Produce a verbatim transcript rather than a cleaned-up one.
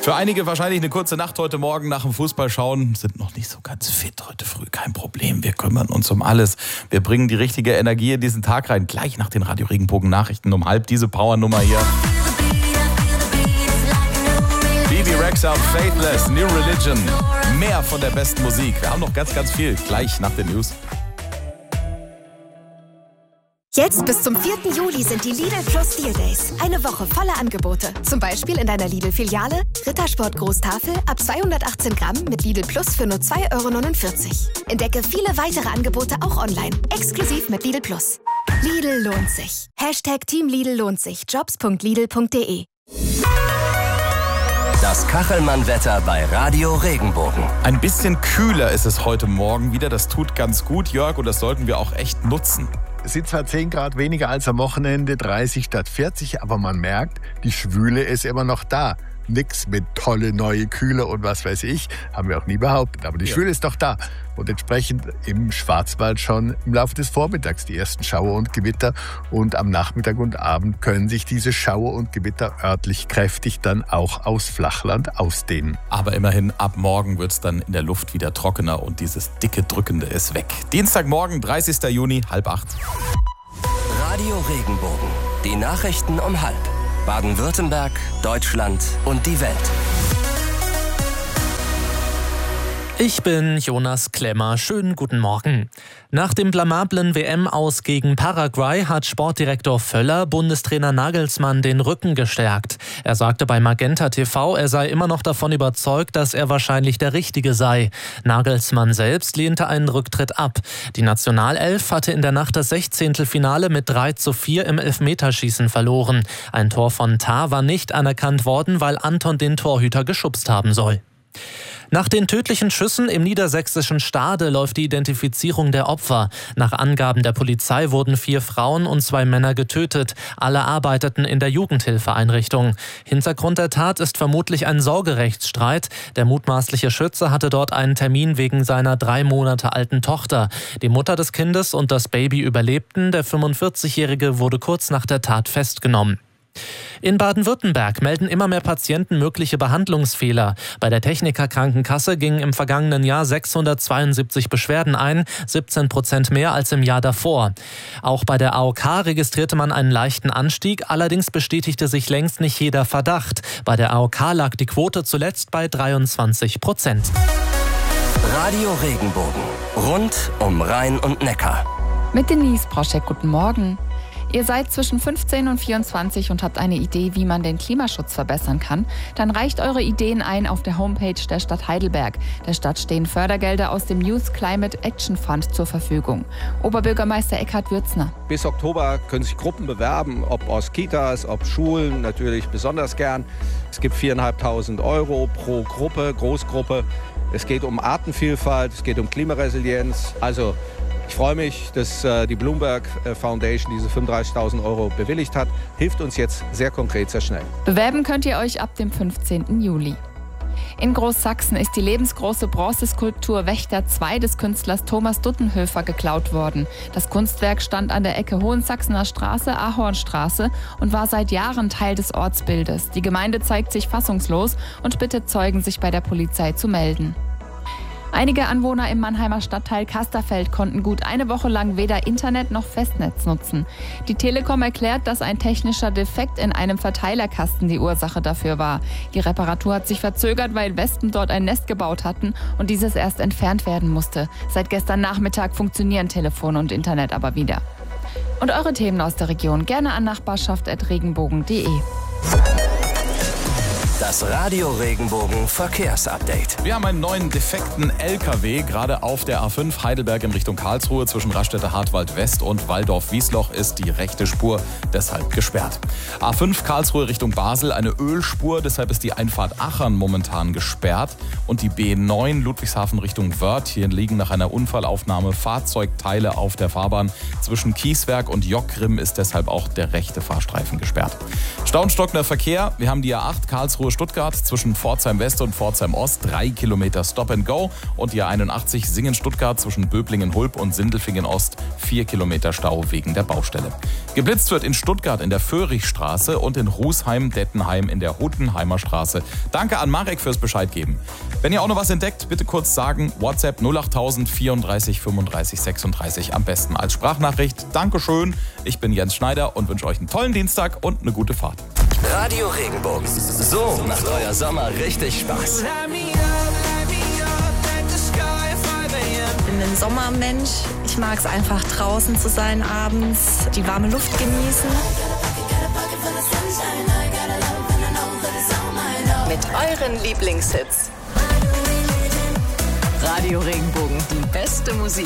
Für einige wahrscheinlich eine kurze Nacht heute Morgen nach dem Fußballschauen, sind noch nicht so ganz fit heute früh. Kein Problem, wir kümmern uns um alles. Wir bringen die richtige Energie in diesen Tag rein. Gleich nach den Radio Regenbogen Nachrichten um halb diese Powernummer hier. Bebe Rexha, Faithless, New Religion. Mehr von der besten Musik. Wir haben noch ganz, ganz viel. Gleich nach den News. Jetzt bis zum vierten Juli sind die Lidl Plus Deal Days. Eine Woche voller Angebote. Zum Beispiel in deiner Lidl-Filiale Rittersport Großtafel ab zweihundertachtzehn Gramm mit Lidl Plus für nur zwei Euro neunundvierzig. Entdecke viele weitere Angebote auch online. Exklusiv mit Lidl Plus. Lidl lohnt sich. Hashtag Team Lidl lohnt sich. jobs punkt lidl punkt de. Das Kachelmann-Wetter bei Radio Regenbogen. Ein bisschen kühler ist es heute Morgen wieder. Das tut ganz gut, Jörg, und das sollten wir auch echt nutzen. Es sind zwar zehn Grad weniger als am Wochenende, dreißig statt vierzig, aber man merkt, die Schwüle ist immer noch da. Nix mit tolle neue Kühle und was weiß ich, haben wir auch nie behauptet. Aber die ja. Schwüle ist doch da. Und entsprechend im Schwarzwald schon im Laufe des Vormittags die ersten Schauer und Gewitter. Und am Nachmittag und Abend können sich diese Schauer und Gewitter örtlich kräftig dann auch aus Flachland ausdehnen. Aber immerhin, ab morgen wird es dann in der Luft wieder trockener und dieses dicke Drückende ist weg. Dienstagmorgen, dreißigster Juni, halb acht. Radio Regenbogen. Die Nachrichten um halb. Baden-Württemberg, Deutschland und die Welt. Ich bin Jonas Klemmer. Schönen guten Morgen. Nach dem blamablen W M-Aus gegen Paraguay hat Sportdirektor Völler Bundestrainer Nagelsmann den Rücken gestärkt. Er sagte bei Magenta T V, er sei immer noch davon überzeugt, dass er wahrscheinlich der Richtige sei. Nagelsmann selbst lehnte einen Rücktritt ab. Die Nationalelf hatte in der Nacht das Sechzehntelfinale mit drei zu vier im Elfmeterschießen verloren. Ein Tor von Tah war nicht anerkannt worden, weil Anton den Torhüter geschubst haben soll. Nach den tödlichen Schüssen im niedersächsischen Stade läuft die Identifizierung der Opfer. Nach Angaben der Polizei wurden vier Frauen und zwei Männer getötet. Alle arbeiteten in der Jugendhilfeeinrichtung. Hintergrund der Tat ist vermutlich ein Sorgerechtsstreit. Der mutmaßliche Schütze hatte dort einen Termin wegen seiner drei Monate alten Tochter. Die Mutter des Kindes und das Baby überlebten. Der fünfundvierzigjährige wurde kurz nach der Tat festgenommen. In Baden-Württemberg melden immer mehr Patienten mögliche Behandlungsfehler. Bei der Techniker Krankenkasse gingen im vergangenen Jahr sechshundertzweiundsiebzig Beschwerden ein, siebzehn Prozent mehr als im Jahr davor. Auch bei der A O K registrierte man einen leichten Anstieg, allerdings bestätigte sich längst nicht jeder Verdacht. Bei der A O K lag die Quote zuletzt bei dreiundzwanzig Prozent. Radio Regenbogen. Rund um Rhein und Neckar. Mit Denise Broschek, guten Morgen. Ihr seid zwischen fünfzehn und vierundzwanzig und habt eine Idee, wie man den Klimaschutz verbessern kann? Dann reicht eure Ideen ein auf der Homepage der Stadt Heidelberg. Der Stadt stehen Fördergelder aus dem Youth Climate Action Fund zur Verfügung. Oberbürgermeister Eckhard Würzner. Bis Oktober können sich Gruppen bewerben, ob aus Kitas, ob Schulen, natürlich besonders gern. Es gibt viertausendfünfhundert Euro pro Gruppe, Großgruppe. Es geht um Artenvielfalt, es geht um Klimaresilienz. Also ich freue mich, dass äh, die Bloomberg Foundation diese fünfunddreißigtausend Euro bewilligt hat. Hilft uns jetzt sehr konkret, sehr schnell. Bewerben könnt ihr euch ab dem fünfzehnten Juli. In Großsachsen ist die lebensgroße Bronzeskulptur Wächter zwei des Künstlers Thomas Duttenhöfer geklaut worden. Das Kunstwerk stand an der Ecke Hohensachsener Straße, Ahornstraße und war seit Jahren Teil des Ortsbildes. Die Gemeinde zeigt sich fassungslos und bittet Zeugen, sich bei der Polizei zu melden. Einige Anwohner im Mannheimer Stadtteil Kasterfeld konnten gut eine Woche lang weder Internet noch Festnetz nutzen. Die Telekom erklärt, dass ein technischer Defekt in einem Verteilerkasten die Ursache dafür war. Die Reparatur hat sich verzögert, weil Wespen dort ein Nest gebaut hatten und dieses erst entfernt werden musste. Seit gestern Nachmittag funktionieren Telefon und Internet aber wieder. Und eure Themen aus der Region gerne an nachbarschaft at regenbogen punkt de. Das Radio Regenbogen Verkehrsupdate. Wir haben einen neuen defekten L K W, gerade auf der A fünf Heidelberg in Richtung Karlsruhe. Zwischen Raststätte Hartwald West und Walldorf-Wiesloch ist die rechte Spur deshalb gesperrt. A fünf Karlsruhe Richtung Basel, eine Ölspur, deshalb ist die Einfahrt Achern momentan gesperrt. Und die B neun Ludwigshafen Richtung Wörth. Hier liegen nach einer Unfallaufnahme Fahrzeugteile auf der Fahrbahn. Zwischen Kieswerk und Jockgrimm ist deshalb auch der rechte Fahrstreifen gesperrt. Stau und stockender Verkehr. Wir haben die A acht Karlsruhe Stuttgart zwischen Pforzheim West und Pforzheim Ost drei Kilometer Stop and Go und die A einundachtzig Singen-Stuttgart zwischen Böblingen-Hulb und Sindelfingen Ost vier Kilometer Stau wegen der Baustelle. Geblitzt wird in Stuttgart in der Föhrichstraße und in Rusheim-Dettenheim in der Huttenheimer Straße. Danke an Marek fürs Bescheid geben. Wenn ihr auch noch was entdeckt, bitte kurz sagen. WhatsApp null acht tausend vierunddreißig fünfunddreißig sechsunddreißig, am besten als Sprachnachricht. Dankeschön, ich bin Jens Schneider und wünsche euch einen tollen Dienstag und eine gute Fahrt. Radio Regenbogen. So macht euer Sommer richtig Spaß. Ich bin ein Sommermensch. Ich mag es einfach draußen zu sein abends, die warme Luft genießen. Mit euren Lieblingshits. Radio Regenbogen, die beste Musik.